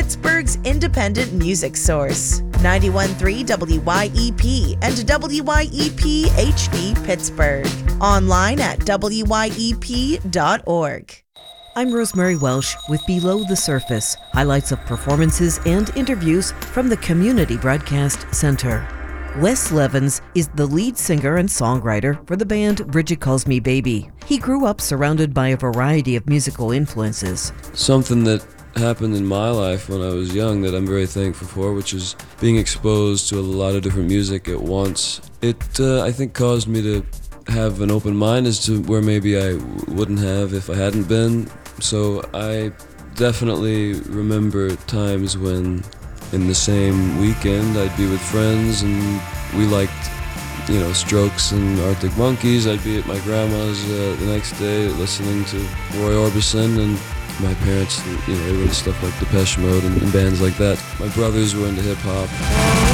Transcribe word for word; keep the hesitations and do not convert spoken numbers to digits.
Pittsburgh's independent music source. ninety-one point three W Y E P and W Y E P H D Pittsburgh. Online at W Y E P dot org. I'm Rosemary Welsh with Below the Surface, highlights of performances and interviews from the Community Broadcast Center. Wes Levens is the lead singer and songwriter for the band Bridget Calls Me Baby. He grew up surrounded by a variety of musical influences. Something that happened in my life when I was young that I'm very thankful for, which is being exposed to a lot of different music at once. It, uh, I think, caused me to have an open mind as to where maybe I w- wouldn't have if I hadn't been. So I definitely remember times when in the same weekend I'd be with friends and we liked, you know, Strokes and Arctic Monkeys. I'd be at my grandma's uh, the next day listening to Roy Orbison, and my parents, you know, they were into stuff like Depeche Mode and, and bands like that. My brothers were into hip hop.